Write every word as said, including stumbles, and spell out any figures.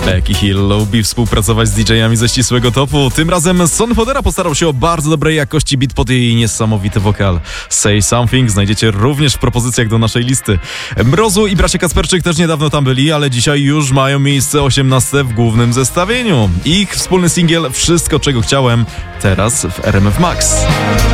Becky Hill lubi współpracować z didżejami ze ścisłego topu. Tym razem Son Fodera postarał się o bardzo dobrej jakości beat pod jej niesamowity wokal. Say Something znajdziecie również w propozycjach do naszej listy. Mrozu i bracia Kasperczyk też niedawno tam byli, ale dzisiaj już mają miejsce osiemnaste w głównym zestawieniu. Ich wspólny singiel Wszystko, czego chciałem, teraz w R M F Max.